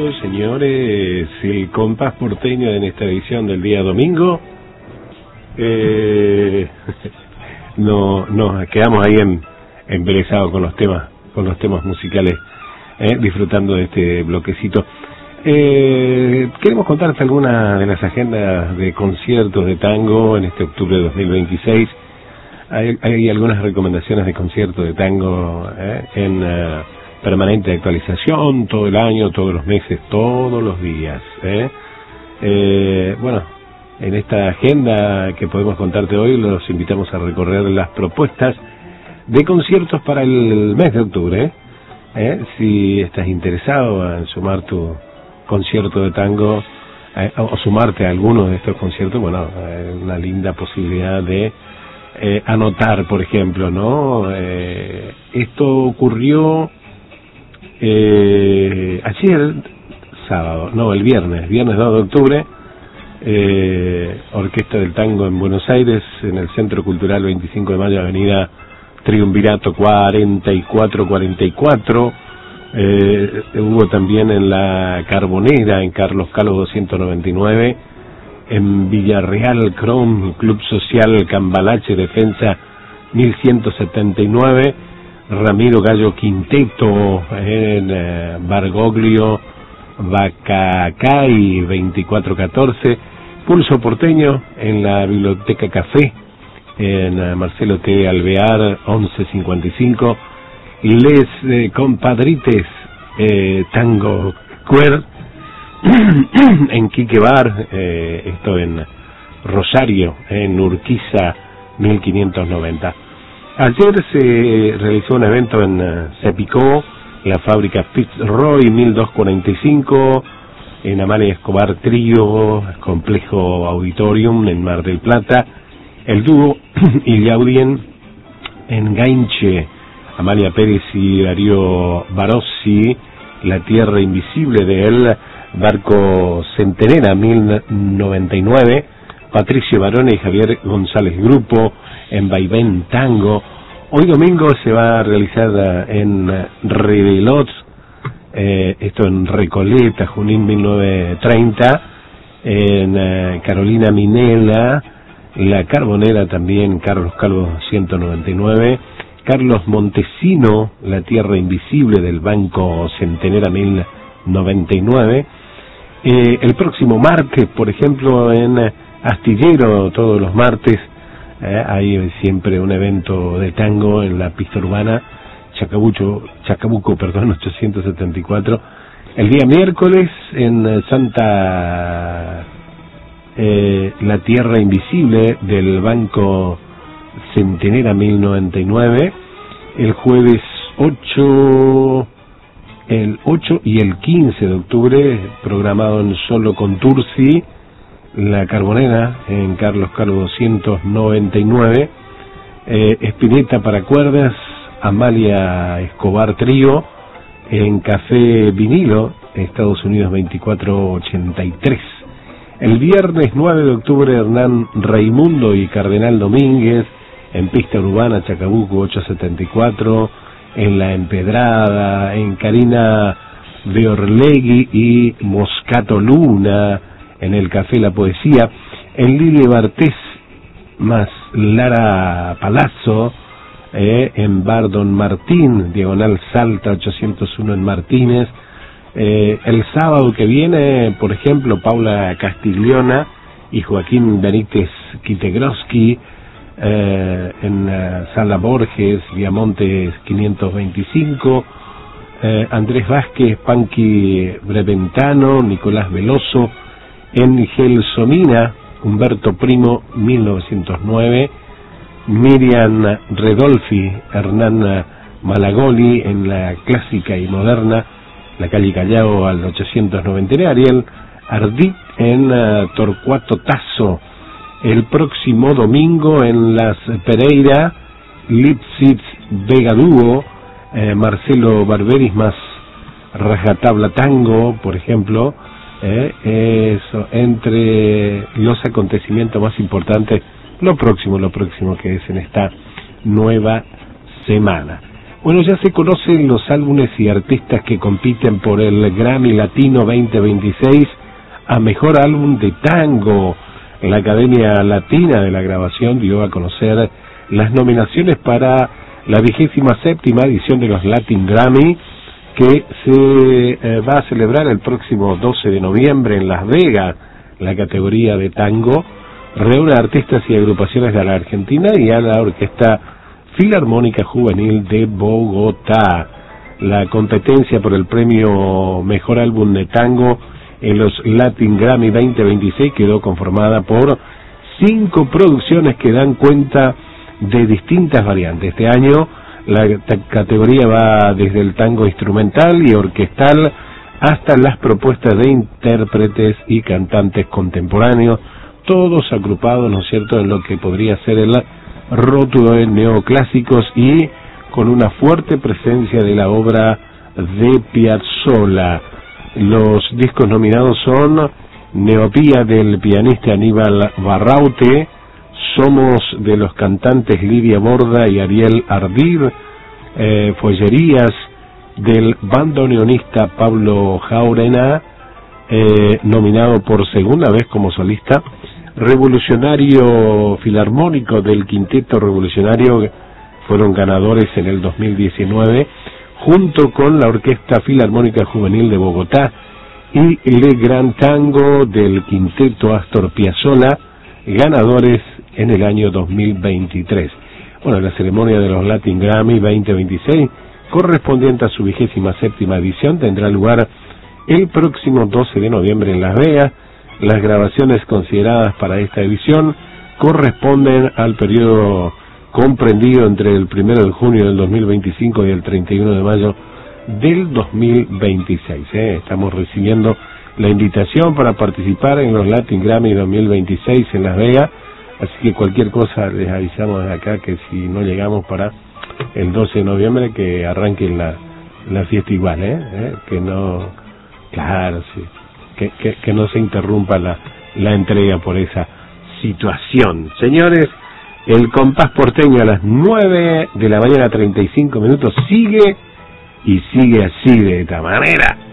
dicho, señores, el compás porteño en esta edición del día domingo. No, nos quedamos ahí embelesados con los temas musicales, disfrutando de este bloquecito. Queremos contarte algunas de las agendas de conciertos de tango en este octubre de 2026. Hay algunas recomendaciones de conciertos de tango en permanente actualización, todo el año, todos los meses, todos los días. Bueno, en esta agenda que podemos contarte hoy, los invitamos a recorrer las propuestas de conciertos para el mes de octubre. Si estás interesado en sumar tu concierto de tango o sumarte a alguno de estos conciertos, bueno, una linda posibilidad de anotar, por ejemplo, ¿no? Esto ocurrió ayer, el viernes 2 de octubre, Orquesta del Tango en Buenos Aires, en el Centro Cultural 25 de Mayo, Avenida Triunvirato 4444. Hubo también en la Carbonera, en Carlos Calvo 299, en Villarreal, Crom, Club Social Cambalache, Defensa 1179, Ramiro Gallo Quinteto en Bargoglio, Bacacay 2414, Pulso Porteño en la Biblioteca Café, en Marcelo T. Alvear 1155, Les Compadrites Tango Queer en Quique Bar, esto en Rosario, en Urquiza 1590. Ayer se realizó un evento en Cepicó, la fábrica Fitzroy 1245, en Amalia Escobar Trío, Complejo Auditorium en Mar del Plata, el dúo Iliaudien en Gainche, Amalia Pérez y Darío Barossi, La Tierra Invisible de él, Barco Centenera 1099, Patricio Barone y Javier González Grupo en Vaivén Tango. Hoy domingo se va a realizar en Revelots, esto en Recoleta, Junín 1930, en Carolina Minela, La Carbonera también, Carlos Calvo 199, Carlos Montesino, La Tierra Invisible del Banco Centenera 1099, el próximo martes, por ejemplo, en Astillero, todos los martes, hay siempre un evento de tango en la pista urbana, Chacabuco, 874. El día miércoles en Santa La Tierra Invisible del Banco Centenera 1099. El jueves 8 y el 15 de octubre, programado en Solo con Tursi, La Carbonera en Carlos Calvo 299, Espineta para cuerdas, Amalia Escobar Trío en Café Vinilo, Estados Unidos 2483. El viernes 9 de octubre, Hernán Raimundo y Cardenal Domínguez en Pista Urbana Chacabuco 874, en La Empedrada, en Karina de Orlegui y Moscato Luna en el Café La Poesía, en Lili Bartés más Lara Palazzo, en Bar Don Martín, Diagonal Salta 801 en Martínez. El sábado que viene, por ejemplo, Paula Castigliona y Joaquín Benítez Kitegroski en Sala Borges, Viamontes 525, Andrés Vázquez, Panqui Breventano, Nicolás Veloso en Gelsomina, Humberto Primo 1909, Miriam Redolfi, Hernán Malagoli en la Clásica y Moderna, la calle Callao al 899, Ariel Ardit en Torcuato Tazo. El próximo domingo en Las Pereira, Lipsitz Vega Dúo, Marcelo Barberis más Rajatabla Tango, por ejemplo. Eso, entre los acontecimientos más importantes, lo próximo que es en esta nueva semana. Bueno, ya se conocen los álbumes y artistas que compiten por el Grammy Latino 2026 a Mejor Álbum de Tango. La Academia Latina de la Grabación dio a conocer las nominaciones para la 27ª edición de los Latin Grammy, que se va a celebrar el próximo 12 de noviembre en Las Vegas. La categoría de tango reúne a artistas y agrupaciones de la Argentina y a la Orquesta Filarmónica Juvenil de Bogotá. La competencia por el premio Mejor Álbum de Tango en los Latin Grammy 2026 quedó conformada por 5 producciones que dan cuenta de distintas variantes. Este año la categoría va desde el tango instrumental y orquestal hasta las propuestas de intérpretes y cantantes contemporáneos, todos agrupados, ¿no es cierto?, en lo que podría ser el rótulo de neoclásicos y con una fuerte presencia de la obra de Piazzolla. Los discos nominados son Neopía del pianista Aníbal Barraute, Somos de los cantantes Lidia Borda y Ariel Ardid, Follerías del bandoneonista Pablo Jaurena, nominado por segunda vez como solista, Revolucionario Filarmónico del Quinteto Revolucionario, fueron ganadores en el 2019, junto con la Orquesta Filarmónica Juvenil de Bogotá, y Le Gran Tango del Quinteto Astor Piazzolla, ganadores en el año 2023. Bueno, la ceremonia de los Latin Grammy 2026, correspondiente a su 27ª edición, tendrá lugar el próximo 12 de noviembre en Las Vegas. Las grabaciones consideradas para esta edición corresponden al periodo comprendido entre el 1 de junio del 2025 y el 31 de mayo del 2026. Estamos recibiendo la invitación para participar en los Latin Grammy 2026 en Las Vegas, así que cualquier cosa les avisamos de acá que si no llegamos para el 12 de noviembre que arranquen la fiesta igual, que no, claro, sí, que no se interrumpa la entrega por esa situación. Señores, el compás porteño a las 9 de la mañana 35 minutos sigue y sigue así de esta manera.